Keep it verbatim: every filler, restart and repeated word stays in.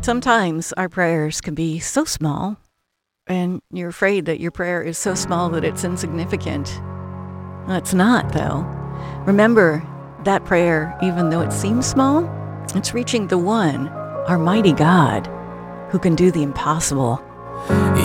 Sometimes our prayers can be so small, and you're afraid that your prayer is so small that it's insignificant. Well, it's not, though. Remember, that prayer, even though it seems small, it's reaching the one, our mighty God, who can do the impossible.